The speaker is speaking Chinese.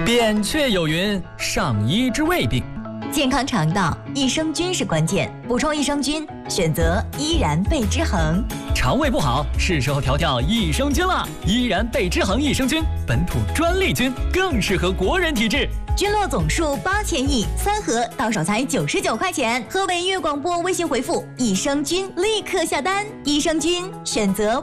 扁鹊有云：上医治未病。 健康肠道，益生菌是关键。补充益生菌，选择依然贝之恒。 肠胃不好，是时候调调益生菌了。依然贝之恒益生菌，本土专利菌，更适合国人体质。 菌落总数8000亿，3盒到手才99块钱。河北粤广播微信回复益生菌，立刻下单。益生菌选择